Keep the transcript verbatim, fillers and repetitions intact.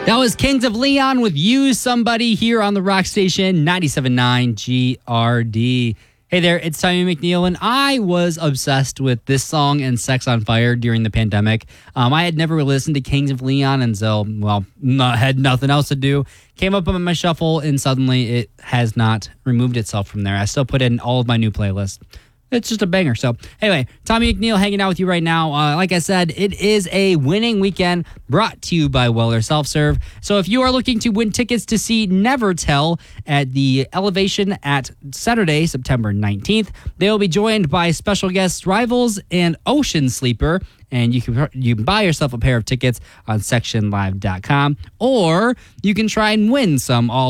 That was Kings of Leon with Use Somebody here on the Rock Station ninety-seven point nine G R D. Hey there, it's Tommy McNeil, and I was obsessed with this song and Sex on Fire during the pandemic. Um, I had never listened to Kings of Leon until, well, not, had nothing else to do. Came up on my shuffle, and suddenly it has not removed itself from there. I still put in all of my new playlists. It's just a banger. So anyway, Tommy McNeil hanging out with you right now. Uh, like I said, it is a winning weekend brought to you by Weller Self-Serve. So if you are looking to win tickets to see Never Tell at the Elevation at Saturday, September nineteenth, they will be joined by special guests Rivals and Ocean Sleeper. And you can you can buy yourself a pair of tickets on section live dot com, or you can try and win some all